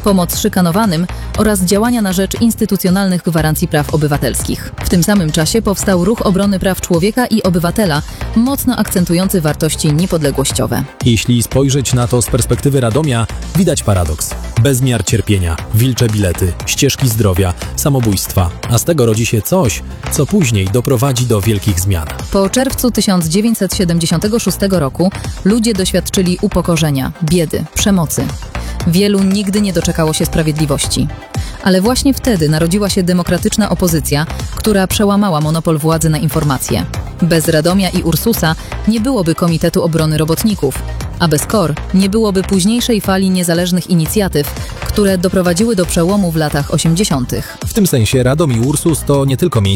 pomoc szykanowanym oraz działania na rzecz instytucjonalnych gwarancji praw obywatelskich. W tym samym czasie powstał Ruch Obrony Praw Człowieka i Obywatela, mocno akcentujący wartości niepodległościowe. Jeśli spojrzeć na to z perspektywy Radomia, widać paradoks. Bezmiar cierpienia, wilcze bilety, ścieżki zdrowia, samobójstwa, a z tego rodzi się coś, co później doprowadzi do wielkich zmian. Po czerwcu 1976 roku ludzie doświadczyli upokorzenia, biedy, przemocy. Wielu nigdy nie doczekało się sprawiedliwości. Ale właśnie wtedy narodziła się demokratyczna opozycja, która przełamała monopol władzy na informacje. Bez Radomia i Ursusa nie byłoby Komitetu Obrony Robotników, a bez KOR nie byłoby późniejszej fali niezależnych inicjatyw, które doprowadziły do przełomu w latach 80. W tym sensie Radom i Ursus to nie tylko miejsce